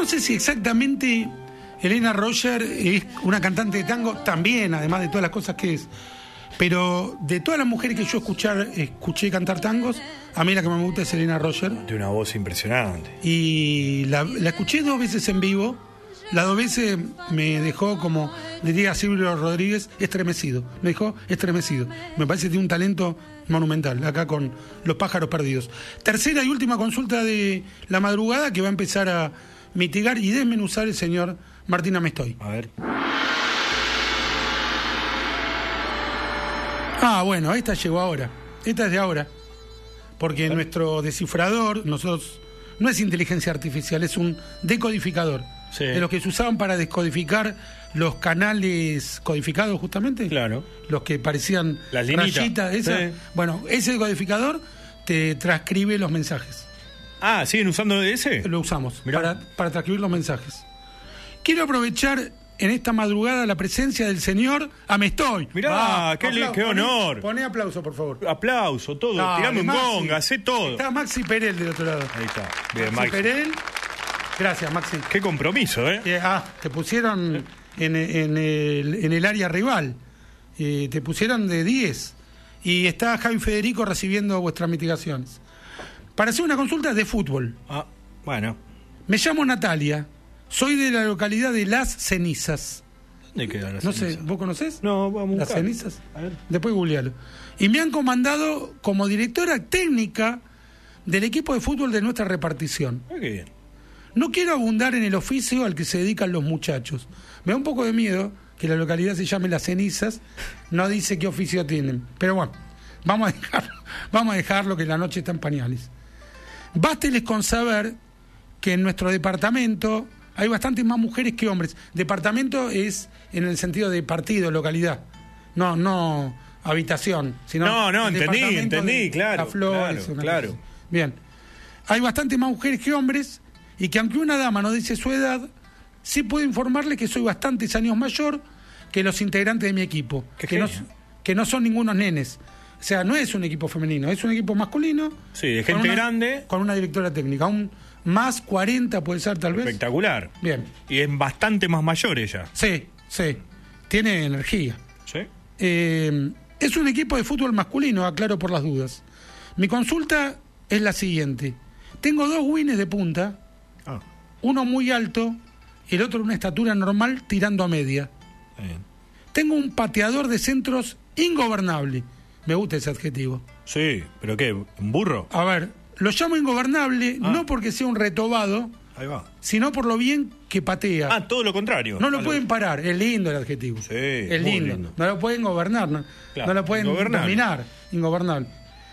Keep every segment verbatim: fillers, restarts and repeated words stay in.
no sé si exactamente Helena Roger es una cantante de tango, también, además de todas las cosas que es. Pero de todas las mujeres que yo escuchar, escuché cantar tangos, a mí la que más me gusta es Helena Roger. De una voz impresionante. Y la, la escuché dos veces en vivo. Las dos veces me dejó, como diría Silvio Rodríguez, estremecido. Me dejó estremecido. Me parece que tiene un talento monumental, acá con Los Pájaros Perdidos. Tercera y última consulta de la madrugada que va a empezar a mitigar y desmenuzar el señor Martín Amestoy. A ver. Ah, bueno, esta llegó ahora. Esta es de ahora. Porque nuestro descifrador, nosotros, no es inteligencia artificial, es un decodificador. Sí. De los que se usaban para descodificar los canales codificados, justamente. Claro. Los que parecían las rayitas. Esa. Sí. Bueno, ese decodificador te transcribe los mensajes. Ah, ¿siguen usando ese? Lo usamos para, para transcribir los mensajes. Quiero aprovechar en esta madrugada la presencia del señor Amestoy. Mirá, ah, qué, apla- qué honor. Poné, poné aplauso, por favor. Aplauso, todo. No, tirame un gong, hacé todo. Está Maxi Perel del otro lado. Ahí está. Bien, Maxi, Maxi Perel. Gracias, Maxi. Qué compromiso, ¿eh? eh ah, te pusieron ¿Eh? en, en, el, en el área rival. Eh, te pusieron de diez. Y está Javi Federico recibiendo vuestras mitigaciones. Para hacer una consulta de fútbol. Ah, bueno. Me llamo Natalia. Soy de la localidad de Las Cenizas. ¿Dónde quedan las no cenizas? sé, ¿vos conocés? No, vamos a Las buscar. Cenizas. A ver. Después googlealo. Y me han comandado como directora técnica del equipo de fútbol de nuestra repartición. Ah, qué bien. No quiero abundar en el oficio al que se dedican los muchachos. Me da un poco de miedo que la localidad se llame Las Cenizas. No dice qué oficio tienen. Pero bueno, vamos a dejarlo, vamos a dejarlo que la noche está en pañales. Básteles con saber que en nuestro departamento hay bastantes más mujeres que hombres. Departamento es en el sentido de partido, localidad. No, no habitación, sino... No, no, entendí, entendí, claro. Flores, claro, claro. Bien. Hay bastantes más mujeres que hombres y que aunque una dama no dice su edad, sí puedo informarle que soy bastantes años mayor que los integrantes de mi equipo. Que no, que no son ningunos nenes. O sea, no es un equipo femenino, es un equipo masculino. Sí, de gente una, grande. Con una directora técnica. Un más cuarenta puede ser, tal vez. Espectacular. Bien. Y es bastante más mayor ella. Sí, sí. Tiene energía. Sí. Eh, es un equipo de fútbol masculino, aclaro por las dudas. Mi consulta es la siguiente. Tengo dos wines de punta, ah. uno muy alto y el otro de una estatura normal tirando a media. Bien. Tengo un pateador de centros ingobernable. Me gusta ese adjetivo. Sí, ¿pero qué? ¿Un burro? A ver, lo llamo ingobernable ah. no porque sea un retobado, ahí va, sino por lo bien que patea. Ah, todo lo contrario. No lo Algo. pueden parar, es lindo el adjetivo. Sí, es lindo. lindo. No lo pueden gobernar, no, claro, no lo pueden dominar, ingobernable.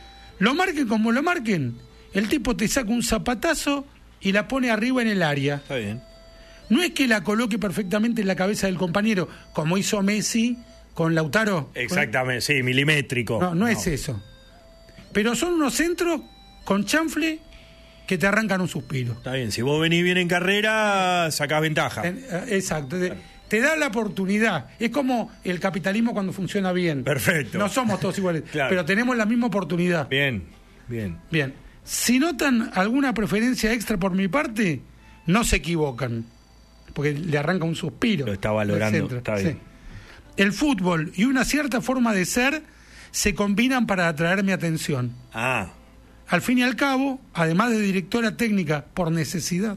Lo marquen como lo marquen, el tipo te saca un zapatazo y la pone arriba en el área. Está bien. No es que la coloque perfectamente en la cabeza del compañero, como hizo Messi con Lautaro. Exactamente, sí, milimétrico. No, no, no es eso. Pero son unos centros con chanfle que te arrancan un suspiro. Está bien, si vos venís bien en carrera, sacás ventaja. Exacto. Te, te da la oportunidad. Es como el capitalismo cuando funciona bien. Perfecto. No somos todos iguales, claro, pero tenemos la misma oportunidad. Bien, bien. Bien. Si notan alguna preferencia extra por mi parte, no se equivocan. Porque le arranca un suspiro. Lo está valorando, está bien. Sí. El fútbol y una cierta forma de ser se combinan para atraer mi atención. Ah. Al fin y al cabo, además de directora técnica por necesidad,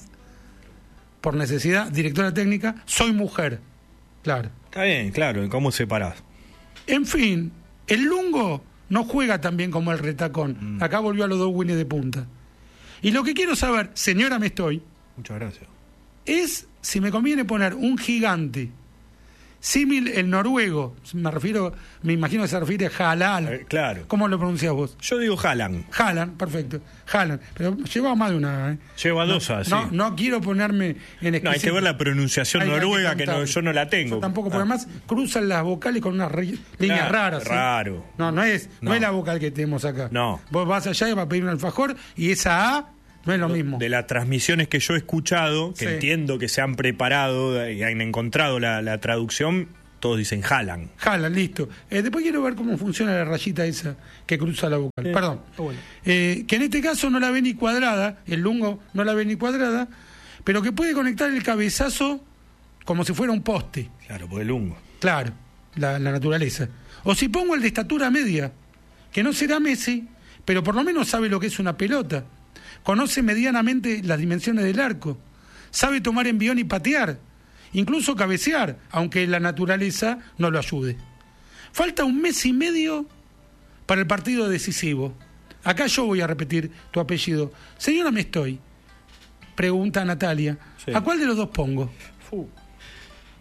por necesidad, directora técnica, soy mujer. Claro. Está bien, claro, ¿cómo separás? En fin, el lungo no juega tan bien como el retacón. Mm. Acá volvió a los dos wines de punta. Y lo que quiero saber, señora me estoy... Muchas gracias. Es si me conviene poner un gigante símil el noruego, me refiero, me imagino que se refiere a Haaland. Eh, claro. ¿Cómo lo pronuncias vos? Yo digo Haaland. Haaland, perfecto. Haaland, pero lleva más de una. ¿eh? Lleva dos, no, así. No, no quiero ponerme en exquisito. No, hay que ver la pronunciación hay, noruega, hay que, que no, yo no la tengo. Yo tampoco, porque ah. además cruzan las vocales con unas re, líneas claro, raras. Raro. ¿eh? No, no es, no. no es la vocal que tenemos acá. No. Vos vas allá y vas a pedir un alfajor y esa A no es lo mismo. De las transmisiones que yo he escuchado, que sí. entiendo que se han preparado y han encontrado la, la traducción, todos dicen Haaland. Haaland, listo. Eh, después quiero ver cómo funciona la rayita esa que cruza la vocal. Eh, Perdón. Bueno. Eh, que en este caso no la ve ni cuadrada, el lungo no la ve ni cuadrada, pero que puede conectar el cabezazo como si fuera un poste. Claro, por el humo. Claro, la, la naturaleza. O si pongo el de estatura media, que no será Messi, pero por lo menos sabe lo que es una pelota. Conoce medianamente las dimensiones del arco. Sabe tomar envión y patear. Incluso cabecear, aunque la naturaleza no lo ayude. Falta un mes y medio para el partido decisivo. Acá yo voy a repetir tu apellido. Señora Mestoy, pregunta Natalia, sí. ¿A cuál de los dos pongo? Uh.